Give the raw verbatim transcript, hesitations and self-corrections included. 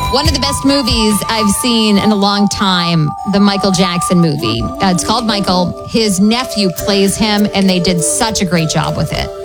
One of the best movies I've seen in a long time, the Michael Jackson movie. Uh, it's called Michael. His nephew plays him, and they did such a great job with it.